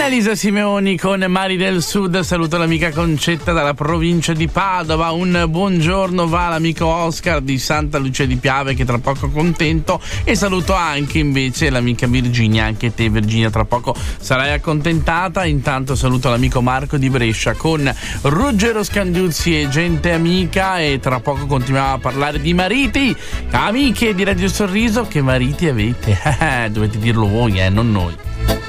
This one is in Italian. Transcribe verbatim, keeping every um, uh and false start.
Annalisa Simeoni con Mari del Sud. Saluto l'amica Concetta dalla provincia di Padova. Un buongiorno va all'amico Oscar di Santa Lucia di Piave, che tra poco contento, e saluto anche invece l'amica Virginia. Anche te, Virginia, tra poco sarai accontentata. Intanto saluto l'amico Marco di Brescia con Ruggero Scandiuzzi e gente amica, e tra poco continuiamo a parlare di mariti. Amiche di Radio Sorriso, che mariti avete? Dovete dirlo voi, eh, non noi.